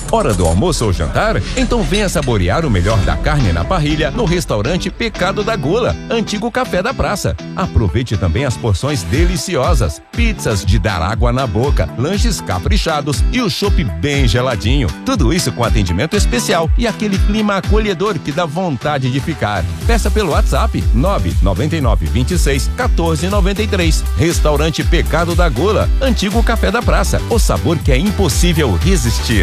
Hora do almoço ou jantar? Então venha saborear o melhor da carne na parrilha no restaurante Pecado da Gula, antigo Café da Praça. Aproveite também as porções deliciosas, pizzas de dar água na boca, lanches caprichados e o chopp bem geladinho. Tudo isso com atendimento especial e aquele clima acolhedor que dá vontade de ficar. Peça pelo WhatsApp 999261493. Restaurante Pecado da Gula, antigo Café da Praça. O sabor que é impossível resistir.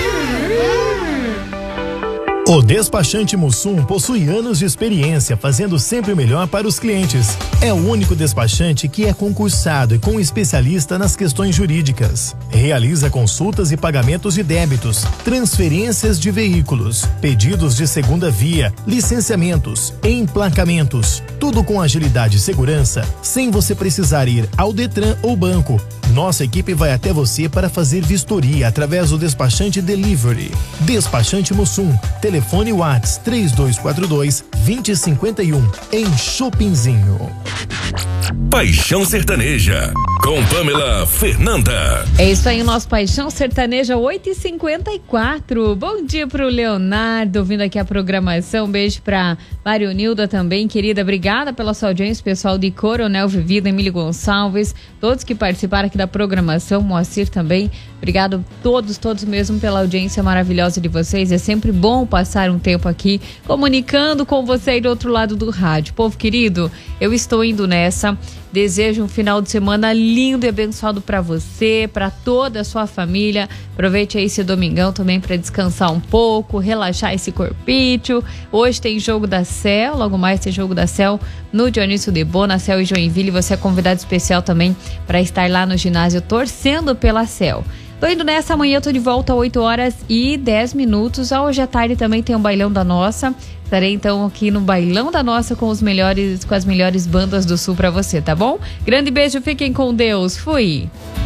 O Despachante Mussum possui anos de experiência fazendo sempre o melhor para os clientes. É o único despachante que é concursado e com especialista nas questões jurídicas. Realiza consultas e pagamentos de débitos, transferências de veículos, pedidos de segunda via, licenciamentos, emplacamentos. Tudo com agilidade e segurança, sem você precisar ir ao Detran ou banco. Nossa equipe vai até você para fazer vistoria através do Despachante Delivery. Despachante Mussum. Telefone WhatsApp 3242-2051 em Chopinzinho. Paixão Sertaneja com Pamela Fernanda. É isso aí, o nosso Paixão Sertaneja 8h54. Bom dia pro Leonardo, ouvindo aqui a programação. Beijo pra Marionilda também, querida. Obrigada pela sua audiência, pessoal de Coronel Vivida, Emílio Gonçalves, todos que participaram aqui da programação, Moacir também. Obrigado todos mesmo pela audiência maravilhosa de vocês. É sempre bom passar um tempo aqui comunicando com você aí do outro lado do rádio. Povo querido, eu estou indo nessa. Desejo um final de semana lindo e abençoado para você, para toda a sua família. Aproveite aí esse domingão também para descansar um pouco, relaxar esse corpício. Hoje tem jogo da Cel, logo mais tem jogo da Cel no Dionísio Debo, na Cel e Joinville. Você é convidado especial também para estar lá no ginásio torcendo pela Cel. Tô indo nessa, amanhã eu tô de volta às 8h10. Hoje à tarde também tem um bailão da nossa. Estarei então aqui no bailão da nossa com as melhores bandas do Sul pra você, tá bom? Grande beijo, fiquem com Deus. Fui!